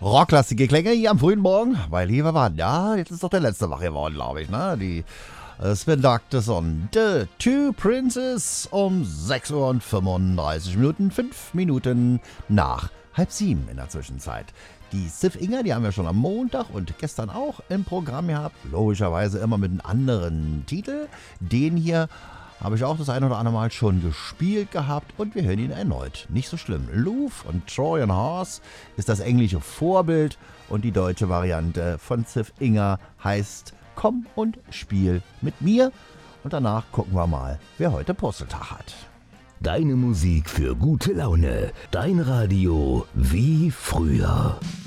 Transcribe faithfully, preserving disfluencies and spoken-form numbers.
rocklastige Klänge hier am frühen Morgen, weil hier wir waren. Ja, jetzt ist doch der letzte wach geworden, glaube ich, ne? Die äh, Spin Doctors und The Two Princes um sechs Uhr und fünfunddreißig Minuten, fünf Minuten nach halb sieben in der Zwischenzeit. Die Sif Inger, die haben wir schon am Montag und gestern auch im Programm gehabt. Logischerweise immer mit einem anderen Titel. Den hier habe ich auch das ein oder andere Mal schon gespielt gehabt und wir hören ihn erneut. Nicht so schlimm. Louvre und Trojan Horse ist das englische Vorbild und die deutsche Variante von Sif Inger heißt Komm und spiel mit mir. Und danach gucken wir mal, wer heute Puzzletag hat. Deine Musik für gute Laune. Dein Radio wie früher.